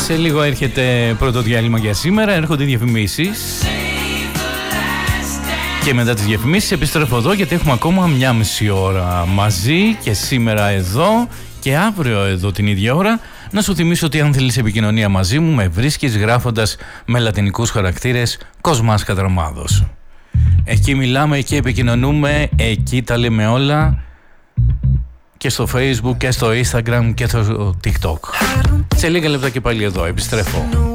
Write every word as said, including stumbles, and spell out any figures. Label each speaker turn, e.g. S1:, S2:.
S1: Σε λίγο έρχεται πρώτο διάλειμμα για σήμερα, έρχονται οι διαφημίσεις. Και μετά τις διαφημίσεις επιστρέφω εδώ, γιατί έχουμε ακόμα μια μισή ώρα μαζί και σήμερα εδώ και αύριο εδώ την ίδια ώρα. Να σου θυμίσω ότι αν θέλεις επικοινωνία μαζί μου, με βρίσκεις γράφοντας με λατινικούς χαρακτήρες Κοσμάς Κατραμάδος. Εκεί μιλάμε, εκεί επικοινωνούμε, εκεί τα λέμε όλα, και στο Facebook και στο Instagram και στο TikTok. Σε λίγα λεπτά και πάλι εδώ επιστρέφω.